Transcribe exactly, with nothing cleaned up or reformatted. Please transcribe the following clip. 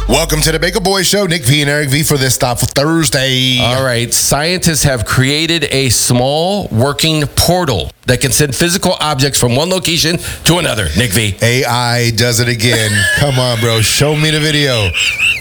Welcome to the Baker Boys Show. Nick V and Eric V for this stop for Thursday. All right. Scientists have created a small working portal that can send physical objects from one location to another. Nick V. A I does it again. Come on, bro. Show me the video.